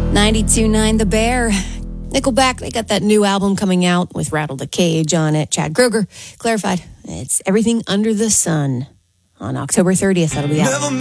92.9 The Bear. Nickelback, they got that new album coming out with Rattle the Cage on it. Chad Kroeger clarified it's Everything Under the Sun on October 30th. That'll be out.